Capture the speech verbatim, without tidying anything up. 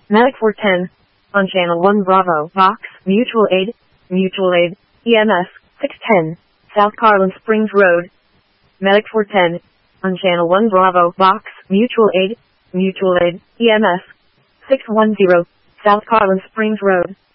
Medic four ten. On channel one Bravo, Vox, Mutual Aid, Mutual Aid, E M S, six ten, South Carlin Springs Road. Medic four ten. On channel one Bravo, Vox, Mutual Aid, Mutual Aid, E M S, six one zero, South Carlin Springs Road.